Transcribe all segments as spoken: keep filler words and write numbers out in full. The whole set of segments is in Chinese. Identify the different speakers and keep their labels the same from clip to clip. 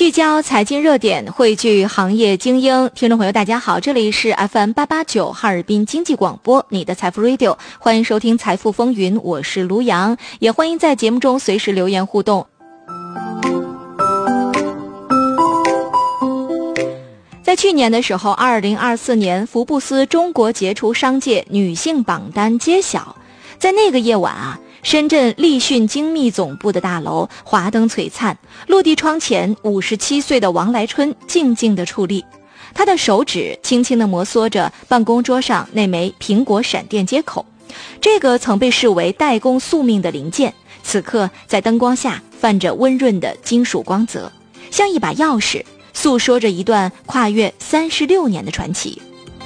Speaker 1: 聚焦财经热点，汇聚行业精英。听众朋友大家好，这里是 F M 八八九哈尔滨经济广播，你的财富 Radio， 欢迎收听财富风云，我是卢阳，也欢迎在节目中随时留言互动。在去年的时候，二零二四年福布斯中国杰出商界女性榜单揭晓，在那个夜晚啊，深圳立讯精密总部的大楼华灯璀璨，落地窗前五十七岁的王来春静静地矗立，她的手指轻轻地摩挲着办公桌上那枚苹果闪电接口，这个曾被视为代工宿命的零件，此刻在灯光下泛着温润的金属光泽，像一把钥匙，诉说着一段跨越三十六年的传奇。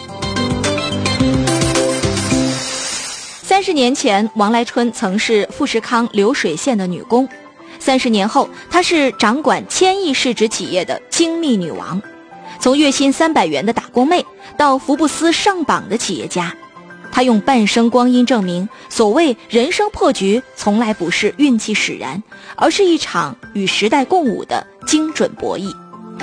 Speaker 1: 三十年前，王来春曾是富士康流水线的女工，三十年后，她是掌管千亿市值企业的精密女王。从月薪三百元的打工妹到福布斯上榜的企业家，她用半生光阴证明，所谓人生破局，从来不是运气使然，而是一场与时代共舞的精准博弈。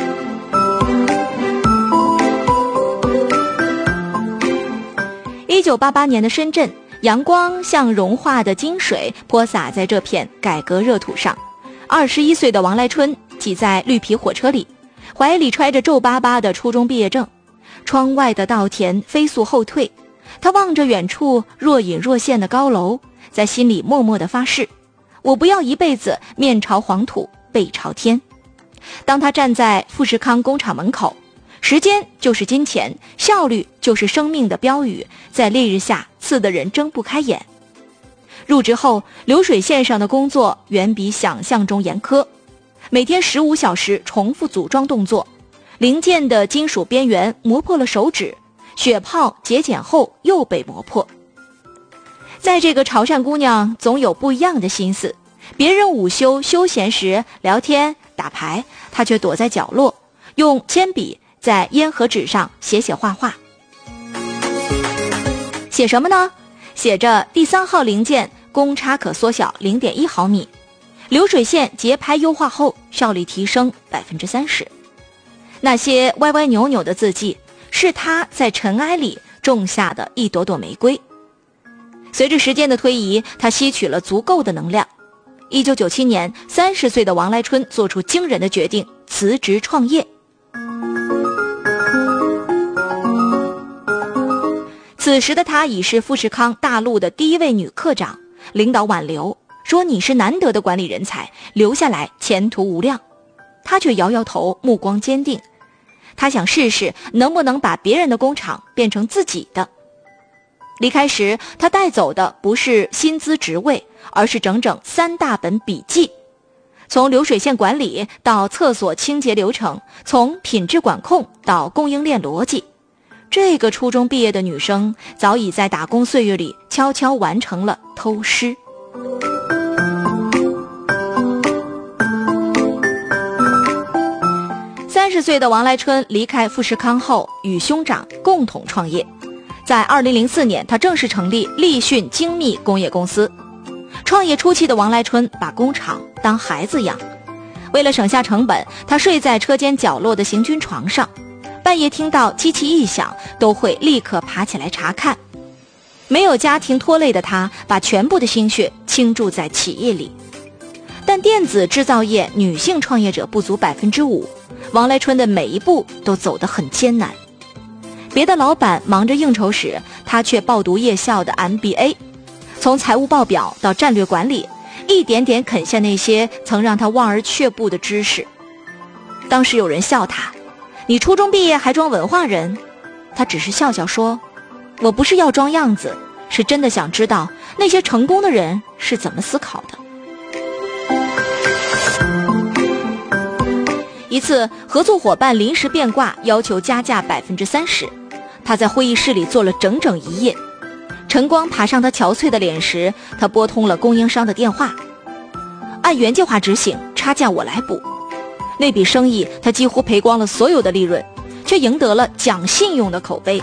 Speaker 1: 一九八八年的深圳，阳光像融化的金水泼洒在这片改革热土上。二十一岁的王来春挤在绿皮火车里，怀里揣着皱巴巴的初中毕业证。窗外的稻田飞速后退，他望着远处若隐若现的高楼，在心里默默地发誓：我不要一辈子面朝黄土背朝天。当他站在富士康工厂门口，时间就是金钱，效率就是生命的标语在烈日下刺得人睁不开眼。入职后，流水线上的工作远比想象中严苛，每天十五小时重复组装动作，零件的金属边缘磨破了手指，血泡节俭后又被磨破。在这个潮汕姑娘总有不一样的心思，别人午休休闲时聊天打牌，她却躲在角落，用铅笔在烟和纸上写写画画。写什么呢？写着第三号零件公差可缩小 零点一毫米，流水线节拍优化后效率提升 百分之三十。 那些歪歪扭扭的字迹，是他在尘埃里种下的一朵朵玫瑰。随着时间的推移，他吸取了足够的能量。一九九七年，三十岁的王来春做出惊人的决定，辞职创业。此时的她已是富士康大陆的第一位女科长，领导挽留，说你是难得的管理人才，留下来前途无量。她却摇摇头，目光坚定。她想试试能不能把别人的工厂变成自己的。离开时，她带走的不是薪资职位，而是整整三大本笔记，从流水线管理到厕所清洁流程，从品质管控到供应链逻辑。这个初中毕业的女生早已在打工岁月里悄悄完成了偷师。三十岁的王来春离开富士康后，与兄长共同创业。在二零零四年，他正式成立立讯精密工业公司。创业初期的王来春把工厂当孩子养，为了省下成本，他睡在车间角落的行军床上，半夜听到机器异响都会立刻爬起来查看。没有家庭拖累的他，把全部的心血倾注在企业里。但电子制造业女性创业者不足 百分之五， 王来春的每一步都走得很艰难。别的老板忙着应酬时，他却报读夜校的 M B A， 从财务报表到战略管理，一点点啃下那些曾让他望而却步的知识。当时有人笑他，你初中毕业还装文化人？他只是笑笑说，我不是要装样子，是真的想知道那些成功的人是怎么思考的。一次合作伙伴临时变卦，要求加价 百分之三十， 他在会议室里坐了整整一夜。晨光爬上他憔悴的脸时，他拨通了供应商的电话，按原计划执行，差价我来补。那笔生意他几乎赔光了所有的利润，却赢得了讲信用的口碑。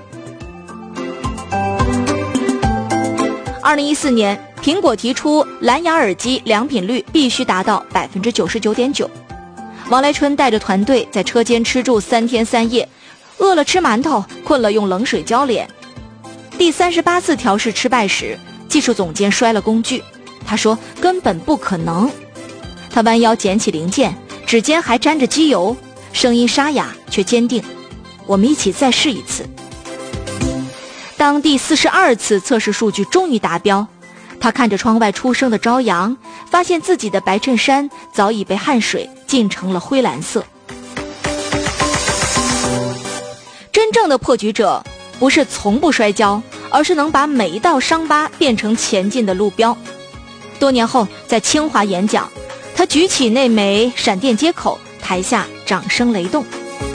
Speaker 1: 二零一四年，苹果提出蓝牙耳机良品率必须达到 百分之九十九点九， 王来春带着团队在车间吃住三天三夜，饿了吃馒头，困了用冷水浇脸。第三十八次调试失败时，技术总监摔了工具，他说根本不可能。他弯腰捡起零件，指尖还沾着机油，声音沙哑却坚定，我们一起再试一次。当第四十二次测试数据终于达标，他看着窗外初升的朝阳，发现自己的白衬衫早已被汗水浸成了灰蓝色。真正的破局者不是从不摔跤，而是能把每一道伤疤变成前进的路标。多年后在清华演讲，他举起那枚闪电接口，台下掌声雷动。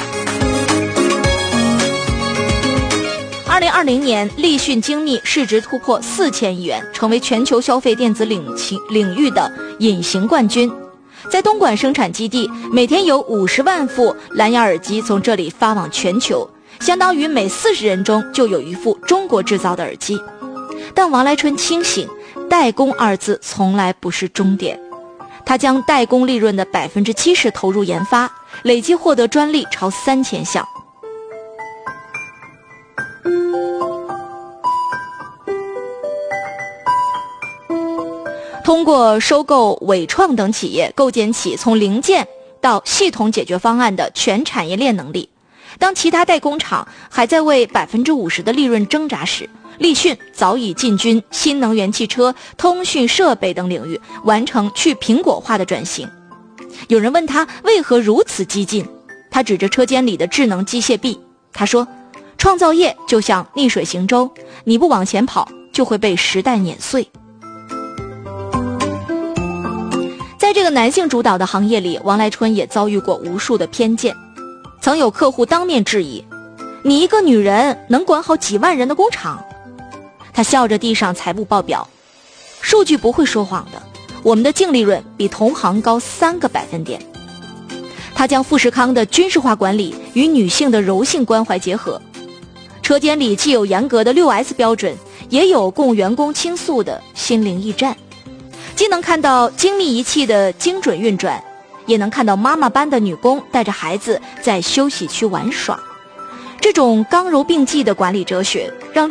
Speaker 1: 二零二零年，立讯精密市值突破四千亿元，成为全球消费电子领领域的隐形冠军。在东莞生产基地，每天有五十万副蓝牙耳机从这里发往全球，相当于每四十人中就有一副中国制造的耳机。但王来春清醒，代工二字从来不是终点。他将代工利润的百分之七十投入研发，累计获得专利超三千项。通过收购伟创等企业，构建起从零件到系统解决方案的全产业链能力。当其他代工厂还在为百分之五十的利润挣扎时，立讯早已进军新能源汽车、通讯设备等领域，完成去苹果化的转型。有人问他为何如此激进，他指着车间里的智能机械臂，他说：创造业就像逆水行舟，你不往前跑，就会被时代碾碎。在这个男性主导的行业里，王来春也遭遇过无数的偏见。曾有客户当面质疑，你一个女人能管好几万人的工厂？他笑着递上财务报表，数据不会说谎的，我们的净利润比同行高三个百分点。他将富士康的军事化管理与女性的柔性关怀结合，车间里既有严格的 六 S 标准，也有供员工倾诉的心灵驿站，既能看到精密仪器的精准运转，也能看到妈妈班的女工带着孩子在休息区玩耍。这种刚柔并济的管理哲学让